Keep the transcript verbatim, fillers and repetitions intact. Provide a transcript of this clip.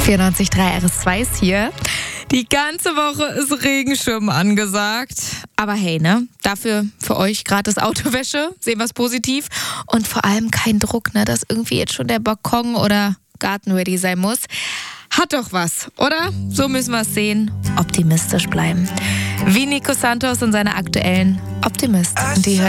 vierundneunzig Komma drei R S zwei ist hier. Die ganze Woche ist Regenschirm angesagt. Aber hey, ne? Dafür für euch gratis Autowäsche. Sehen wir es positiv. Und vor allem kein Druck, ne? Dass irgendwie jetzt schon der Balkon oder Garten ready sein muss. Hat doch was, oder? So müssen wir es sehen. Optimistisch bleiben. Wie Nico Santos in seiner aktuellen Optimist. Und die